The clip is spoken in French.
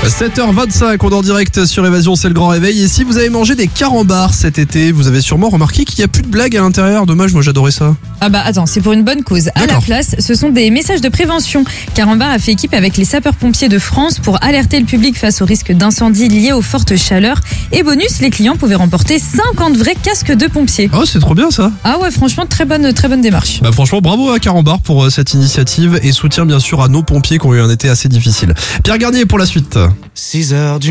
7h25, on est en direct sur Évasion, c'est le grand réveil. Et si vous avez mangé des carambars cet été, vous avez sûrement remarqué qu'il n'y a plus de blagues à l'intérieur. Dommage, moi j'adorais ça. Ah bah attends, c'est pour une bonne cause. À la place, ce sont des messages de prévention. Carambar a fait équipe avec les sapeurs-pompiers de France pour alerter le public face au risque d'incendie lié aux fortes chaleurs. Et bonus, les clients pouvaient remporter 50 vrais casques de pompiers. Oh, c'est trop bien ça. Ah ouais, franchement, très bonne démarche. Bah franchement, bravo à Carambar pour cette initiative et soutien bien sûr à nos pompiers qui ont eu un été assez difficile. Pierre Garnier pour la suite. 6h du